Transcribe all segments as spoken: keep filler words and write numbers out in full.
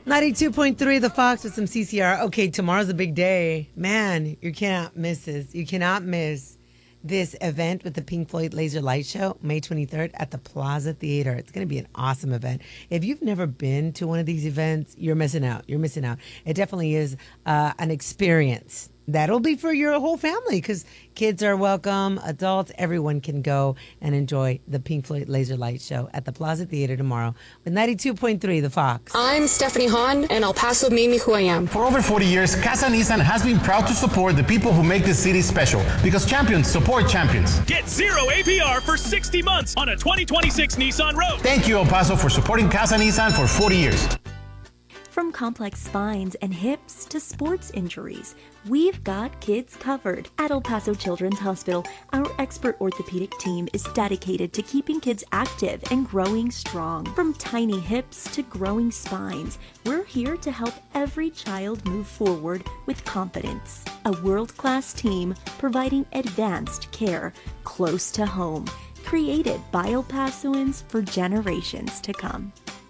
ninety-two point three The Fox with some C C R. Okay, tomorrow's a big day. Man, you cannot miss this. You cannot miss this event with the Pink Floyd Laser Light Show, May twenty-third at the Plaza Theater. It's going to be an awesome event. If you've never been to one of these events, you're missing out. You're missing out. It definitely is uh, an experience. That'll be for your whole family because kids are welcome, adults, everyone can go and enjoy the Pink Floyd Laser Light Show at the Plaza Theater tomorrow with ninety-two point three The Fox. I'm Stephanie Hahn, and El Paso made me who I am. For over forty years, Casa Nissan has been proud to support the people who make this city special because champions support champions. Get zero A P R for sixty months on a twenty twenty-six Nissan Rogue. Thank you, El Paso, for supporting Casa Nissan for forty years. From complex spines and hips to sports injuries, we've got kids covered. At El Paso Children's Hospital, our expert orthopedic team is dedicated to keeping kids active and growing strong. From tiny hips to growing spines, we're here to help every child move forward with confidence. A world-class team providing advanced care close to home, created by El Pasoans for generations to come.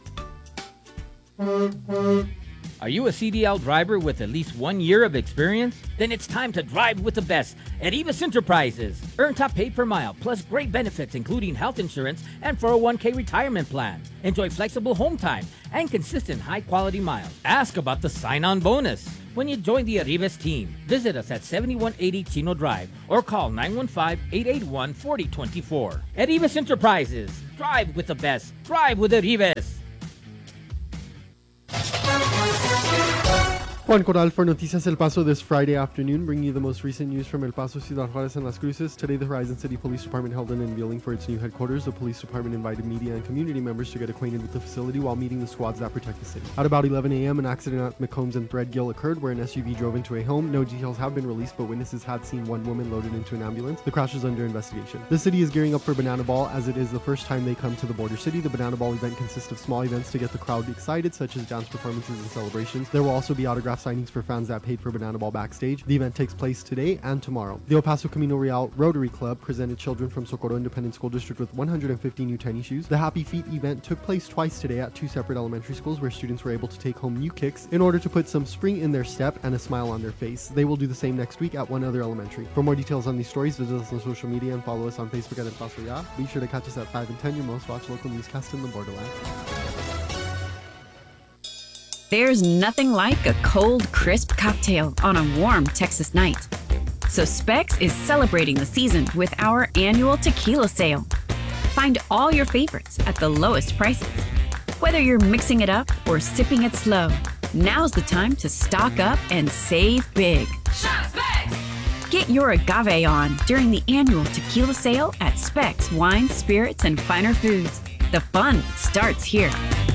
Are you a C D L driver with at least one year of experience? Then it's time to drive with the best at Evis Enterprises. Earn top pay per mile, plus great benefits including health insurance and four oh one k retirement plan. Enjoy flexible home time and consistent high-quality miles. Ask about the sign-on bonus when you join the Arribas team. Visit us at seventy-one eighty Chino Drive or call nine one five, eight eight one, four oh two four. At Evis Enterprises, drive with the best. Drive with Arribas. Juan Corral for Noticias El Paso this Friday afternoon, bringing you the most recent news from El Paso, Ciudad Juárez, and Las Cruces. Today, the Horizon City Police Department held an unveiling for its new headquarters. The police department invited media and community members to get acquainted with the facility while meeting the squads that protect the city. At about eleven a.m., an accident at McCombs and Threadgill occurred where an S U V drove into a home. No details have been released, but witnesses had seen one woman loaded into an ambulance. The crash is under investigation. The city is gearing up for Banana Ball as it is the first time they come to the border city. The Banana Ball event consists of small events to get the crowd excited, such as dance performances and celebrations. There will also be autograph signings for fans that paid for Banana Ball backstage. The event takes place today and tomorrow. The El Paso Camino Real Rotary Club presented children from Socorro Independent School District with one hundred fifty new tennis shoes. The Happy Feet event took place twice today at two separate elementary schools where students were able to take home new kicks in order to put some spring in their step and a smile on their face. They will do the same next week at one other elementary. For more details on these stories, visit us on social media and follow us on Facebook at El Paso Ya. Be sure to catch us at five and ten, your most watched local newscast in the borderland. There's nothing like a cold, crisp cocktail on a warm Texas night. So Specs is celebrating the season with our annual tequila sale. Find all your favorites at the lowest prices. Whether you're mixing it up or sipping it slow, now's the time to stock up and save big. Shop Specs! Get your agave on during the annual tequila sale at Specs Wine, Spirits, and Finer Foods. The fun starts here.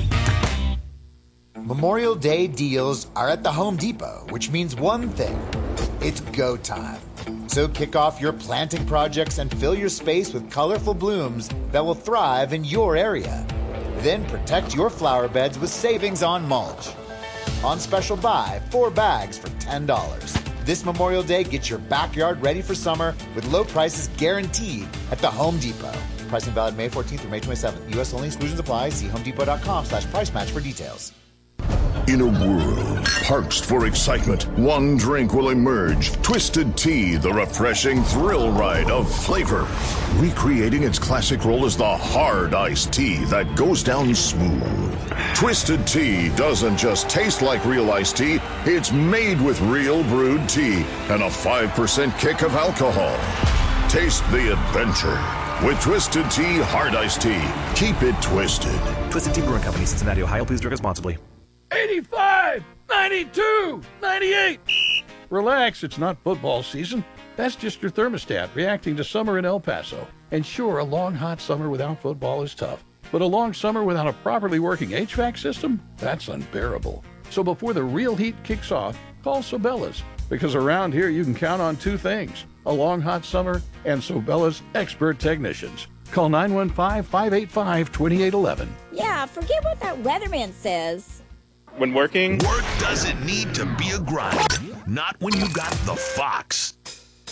Memorial Day deals are at the Home Depot, which means one thing. It's go time. So kick off your planting projects and fill your space with colorful blooms that will thrive in your area. Then protect your flower beds with savings on mulch. On special buy, four bags for ten dollars. This Memorial Day, get your backyard ready for summer with low prices guaranteed at the Home Depot. Pricing valid May fourteenth through May twenty-seventh. U S only, exclusions apply. See homedepot.com slash price match for details. In a world parched for excitement, one drink will emerge. Twisted Tea, the refreshing thrill ride of flavor. Recreating its classic role as the hard iced tea that goes down smooth. Twisted Tea doesn't just taste like real iced tea, it's made with real brewed tea and a five percent kick of alcohol. Taste the adventure with Twisted Tea Hard Iced Tea. Keep it twisted. Twisted Tea Brewing Company, Cincinnati, Ohio. Please drink responsibly. eighty-five, ninety-two, ninety-eight. Relax, it's not football season. That's just your thermostat reacting to summer in El Paso. And sure, a long hot summer without football is tough. But a long summer without a properly working H V A C system? That's unbearable. So before the real heat kicks off, call Sobella's. Because around here you can count on two things: a long hot summer and Sobella's expert technicians. Call nine one five, five eight five, two eight one one. Yeah, forget what that weatherman says. When working, work doesn't need to be a grind. Not when you got the Fox.